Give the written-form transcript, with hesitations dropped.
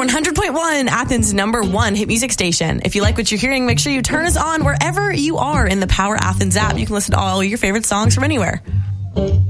100.1, Athens' #1 hit music station. If you like what you're hearing, make sure you turn us on wherever you are in the Power Athens app. You can listen to all your favorite songs from anywhere.